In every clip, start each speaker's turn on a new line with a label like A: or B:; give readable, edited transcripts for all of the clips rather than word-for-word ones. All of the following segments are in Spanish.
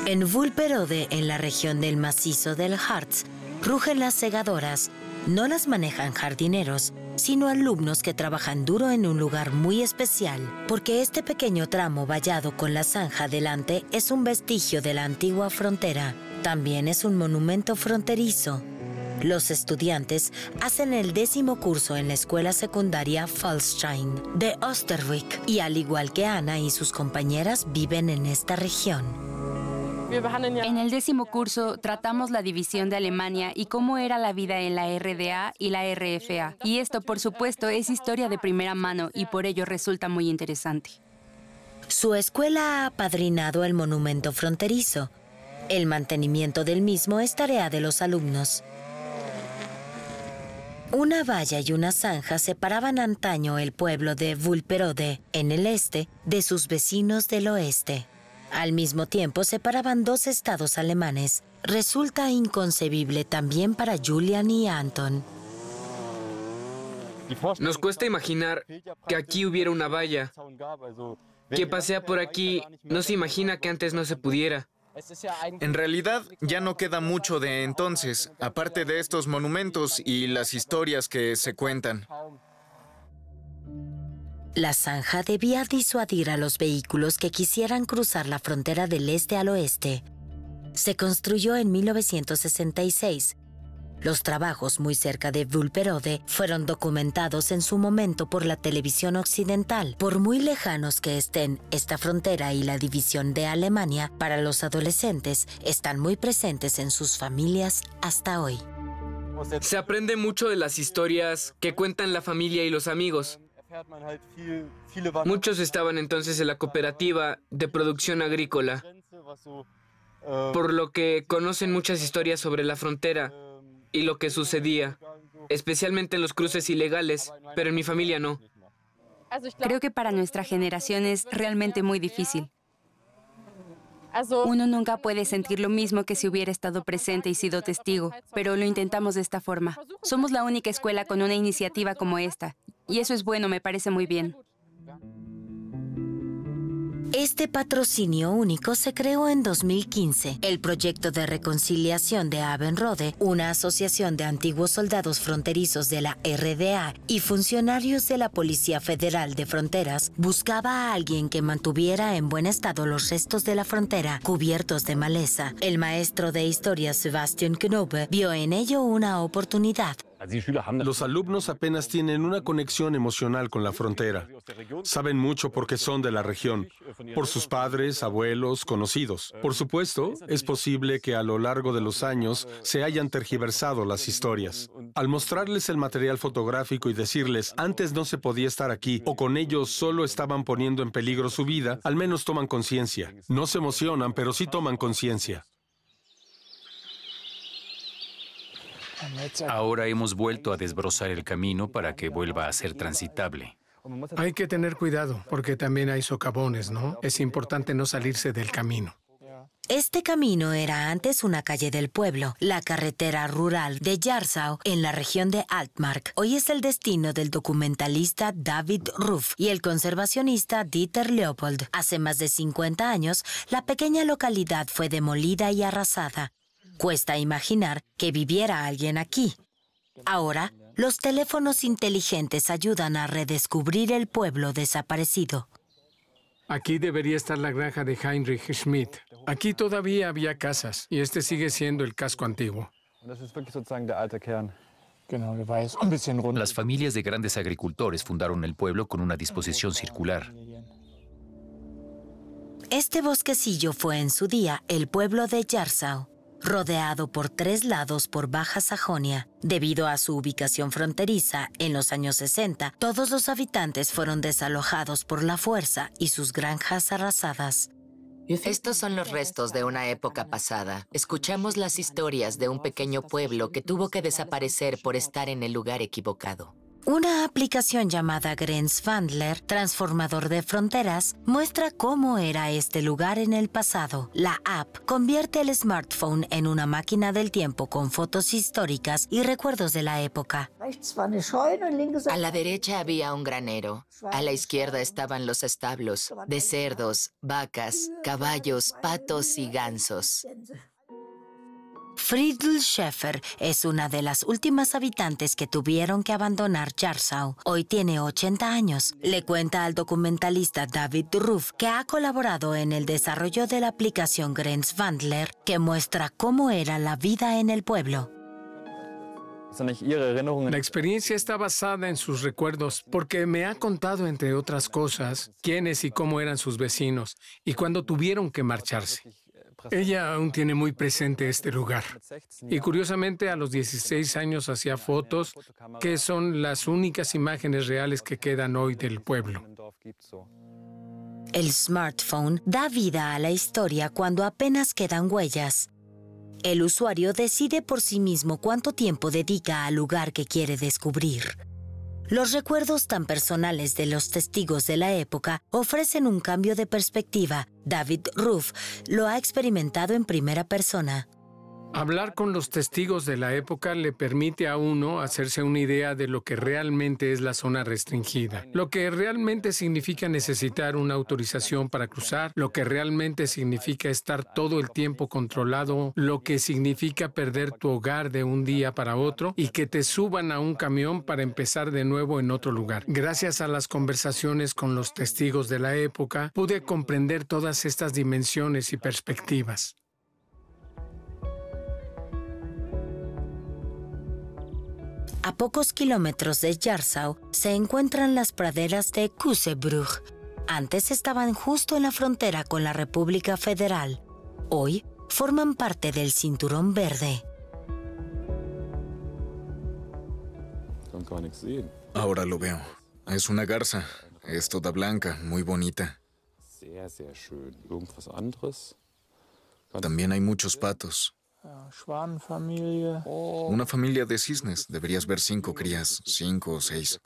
A: En Vulperode, en la región del macizo del Harz, rugen las segadoras. No las manejan jardineros, sino alumnos que trabajan duro en un lugar muy especial, porque este pequeño tramo vallado con la zanja delante es un vestigio de la antigua frontera. También es un monumento fronterizo. Los estudiantes hacen el 10º curso en la escuela secundaria Fallstein de Osterwijk y al igual que Ana y sus compañeras viven en esta región.
B: En el 10º curso tratamos la división de Alemania y cómo era la vida en la RDA y la RFA. Y esto, por supuesto, es historia de primera mano y por ello resulta muy interesante.
A: Su escuela ha apadrinado el monumento fronterizo. El mantenimiento del mismo es tarea de los alumnos. Una valla y una zanja separaban antaño el pueblo de Vulperode, en el este, de sus vecinos del oeste. Al mismo tiempo separaban 2 estados alemanes. Resulta inconcebible también para Julian y Anton.
C: Nos cuesta imaginar que aquí hubiera una valla. Que pasea por aquí no se imagina que antes no se pudiera.
D: En realidad, ya no queda mucho de entonces, aparte de estos monumentos y las historias que se cuentan.
A: La zanja debía disuadir a los vehículos que quisieran cruzar la frontera del este al oeste. Se construyó en 1966. Los trabajos muy cerca de Vulperode fueron documentados en su momento por la televisión occidental. Por muy lejanos que estén, esta frontera y la división de Alemania para los adolescentes están muy presentes en sus familias hasta hoy.
C: Se aprende mucho de las historias que cuentan la familia y los amigos. Muchos estaban entonces en la cooperativa de producción agrícola, por lo que conocen muchas historias sobre la frontera y lo que sucedía, especialmente en los cruces ilegales, pero en mi familia no.
B: Creo que para nuestra generación es realmente muy difícil. Uno nunca puede sentir lo mismo que si hubiera estado presente y sido testigo, pero lo intentamos de esta forma. Somos la única escuela con una iniciativa como esta, y eso es bueno, me parece muy bien.
A: Este patrocinio único se creó en 2015. El proyecto de reconciliación de Abendrode, una asociación de antiguos soldados fronterizos de la RDA y funcionarios de la Policía Federal de Fronteras, buscaba a alguien que mantuviera en buen estado los restos de la frontera cubiertos de maleza. El maestro de historia Sebastian Knobe vio en ello una oportunidad.
E: Los alumnos apenas tienen una conexión emocional con la frontera. Saben mucho porque son de la región, por sus padres, abuelos, conocidos. Por supuesto, es posible que a lo largo de los años se hayan tergiversado las historias. Al mostrarles el material fotográfico y decirles, antes no se podía estar aquí, o con ellos solo estaban poniendo en peligro su vida, al menos toman conciencia. No se emocionan, pero sí toman conciencia.
F: Ahora hemos vuelto a desbrozar el camino para que vuelva a ser transitable.
G: Hay que tener cuidado, porque también hay socavones, ¿no? Es importante no salirse del camino.
A: Este camino era antes una calle del pueblo, la carretera rural de Jarzau, en la región de Altmark. Hoy es el destino del documentalista David Ruff y el conservacionista Dieter Leopold. Hace más de 50 años, la pequeña localidad fue demolida y arrasada. Cuesta imaginar que viviera alguien aquí. Ahora, los teléfonos inteligentes ayudan a redescubrir el pueblo desaparecido.
G: Aquí debería estar la granja de Heinrich Schmidt. Aquí todavía había casas, y este sigue siendo el casco antiguo.
F: Las familias de grandes agricultores fundaron el pueblo con una disposición circular.
A: Este bosquecillo fue en su día el pueblo de Jarzau, rodeado por 3 lados por Baja Sajonia. Debido a su ubicación fronteriza, en los años 60, todos los habitantes fueron desalojados por la fuerza y sus granjas arrasadas.
H: Estos son los restos de una época pasada. Escuchamos las historias de un pequeño pueblo que tuvo que desaparecer por estar en el lugar equivocado.
A: Una aplicación llamada Grenzwandler, transformador de fronteras, muestra cómo era este lugar en el pasado. La app convierte el smartphone en una máquina del tiempo con fotos históricas y recuerdos de la época.
H: A la derecha había un granero. A la izquierda estaban los establos de cerdos, vacas, caballos, patos y gansos.
A: Friedl Schäfer es una de las últimas habitantes que tuvieron que abandonar Jarzau. Hoy tiene 80 años. Le cuenta al documentalista David Ruff que ha colaborado en el desarrollo de la aplicación Grenzwandler que muestra cómo era la vida en el pueblo.
G: La experiencia está basada en sus recuerdos porque me ha contado, entre otras cosas, quiénes y cómo eran sus vecinos y cuándo tuvieron que marcharse. Ella aún tiene muy presente este lugar. Y curiosamente, a los 16 años hacía fotos que son las únicas imágenes reales que quedan hoy del pueblo.
A: El smartphone da vida a la historia cuando apenas quedan huellas. El usuario decide por sí mismo cuánto tiempo dedica al lugar que quiere descubrir. Los recuerdos tan personales de los testigos de la época ofrecen un cambio de perspectiva. David Ruff lo ha experimentado en primera persona.
G: Hablar con los testigos de la época le permite a uno hacerse una idea de lo que realmente es la zona restringida, lo que realmente significa necesitar una autorización para cruzar, lo que realmente significa estar todo el tiempo controlado, lo que significa perder tu hogar de un día para otro y que te suban a un camión para empezar de nuevo en otro lugar. Gracias a las conversaciones con los testigos de la época, pude comprender todas estas dimensiones y perspectivas.
A: A pocos kilómetros de Jarzau se encuentran las praderas de Kusebrug. Antes estaban justo en la frontera con la República Federal. Hoy forman parte del Cinturón Verde.
D: Ahora lo veo. Es una garza. Es toda blanca, muy bonita. También hay muchos patos. Una familia de cisnes. Deberías ver 5 crías, 5 o 6.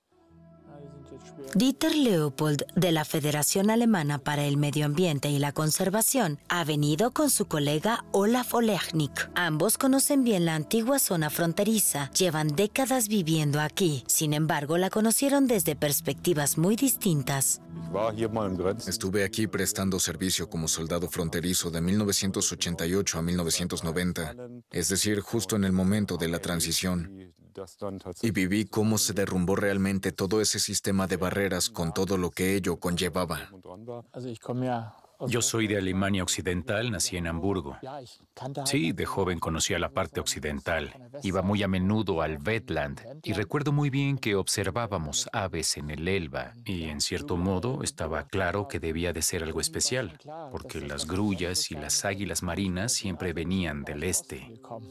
A: Dieter Leopold, de la Federación Alemana para el Medio Ambiente y la Conservación, ha venido con su colega Olaf Olechnik. Ambos conocen bien la antigua zona fronteriza, llevan décadas viviendo aquí. Sin embargo, la conocieron desde perspectivas muy distintas.
D: Estuve aquí prestando servicio como soldado fronterizo de 1988 a 1990, es decir, justo en el momento de la transición. Y viví cómo se derrumbó realmente todo ese sistema de barreras con todo lo que ello conllevaba.
F: Yo soy de Alemania Occidental, nací en Hamburgo. Sí, de joven conocía la parte occidental. Iba muy a menudo al Wetland y recuerdo muy bien que observábamos aves en el Elba y, en cierto modo, estaba claro que debía de ser algo especial, porque las grullas y las águilas marinas siempre venían del este.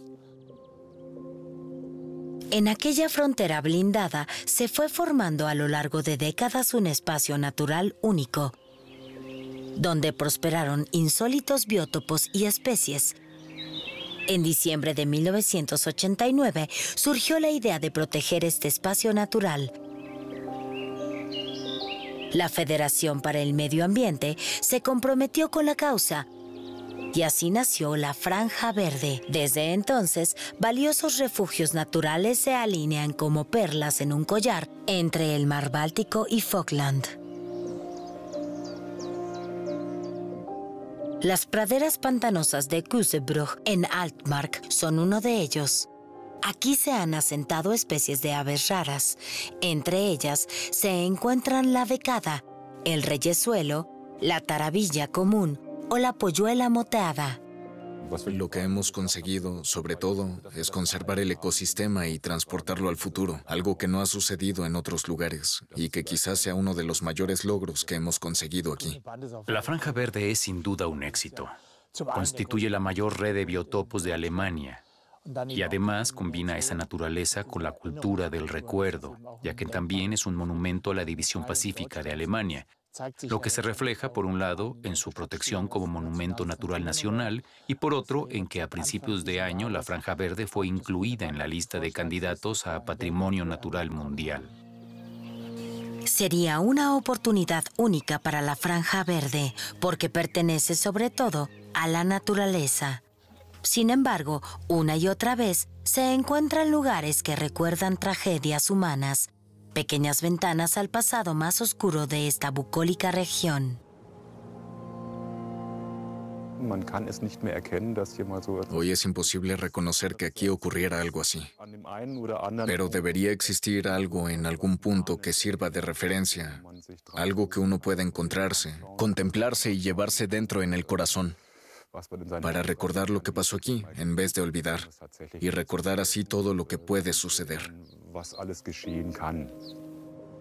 A: En aquella frontera blindada se fue formando a lo largo de décadas un espacio natural único, donde prosperaron insólitos biótopos y especies. En diciembre de 1989 surgió la idea de proteger este espacio natural. La Federación para el Medio Ambiente se comprometió con la causa y así nació la Franja Verde. Desde entonces, valiosos refugios naturales se alinean como perlas en un collar entre el mar Báltico y Falkland. Las praderas pantanosas de Kusebrug en Altmark son uno de ellos. Aquí se han asentado especies de aves raras. Entre ellas se encuentran la becada, el reyesuelo, la tarabilla común o la polluela moteada.
D: Lo que hemos conseguido, sobre todo, es conservar el ecosistema y transportarlo al futuro, algo que no ha sucedido en otros lugares y que quizás sea uno de los mayores logros que hemos conseguido aquí.
F: La Franja Verde es sin duda un éxito. Constituye la mayor red de biotopos de Alemania y además combina esa naturaleza con la cultura del recuerdo, ya que también es un monumento a la división pacífica de Alemania. lo que se refleja, por un lado, en su protección como monumento natural nacional y, por otro, en que a principios de año la Franja Verde fue incluida en la lista de candidatos a Patrimonio Natural Mundial.
A: Sería una oportunidad única para la Franja Verde, porque pertenece sobre todo a la naturaleza. Sin embargo, una y otra vez se encuentran lugares que recuerdan tragedias humanas, pequeñas ventanas al pasado más oscuro de esta bucólica región.
D: Hoy es imposible reconocer que aquí ocurriera algo así. Pero debería existir algo en algún punto que sirva de referencia, algo que uno pueda encontrarse, contemplarse y llevarse dentro en el corazón, para recordar lo que pasó aquí, en vez de olvidar, y recordar así todo lo que puede suceder.